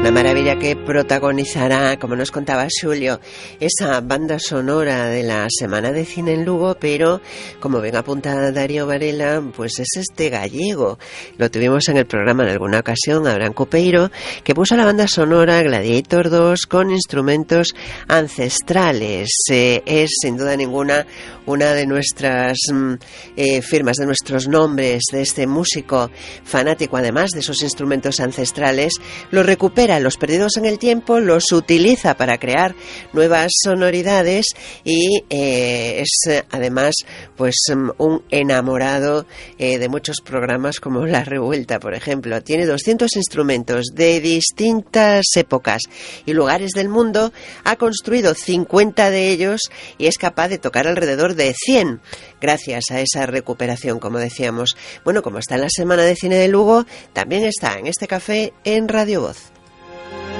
Una maravilla que protagonizará, como nos contaba Xulio, esa banda sonora de la Semana de Cine en Lugo, pero como bien apunta Darío Varela, pues es este gallego. Lo tuvimos en el programa en alguna ocasión, Abraham Coupeiro, que puso la banda sonora Gladiator 2 con instrumentos ancestrales. Es sin duda ninguna una de nuestras firmas, de nuestros nombres, de este músico fanático, además de esos instrumentos ancestrales. Los recupera, los perdidos en el tiempo, los utiliza para crear nuevas sonoridades y es además pues un enamorado de muchos programas como La Revuelta, por ejemplo. Tiene 200 instrumentos de distintas épocas y lugares del mundo, ha construido 50 de ellos y es capaz de tocar alrededor de 100 gracias a esa recuperación, como decíamos. Bueno, como está en la Semana de Cine de Lugo, también está en este café en Radio Voz.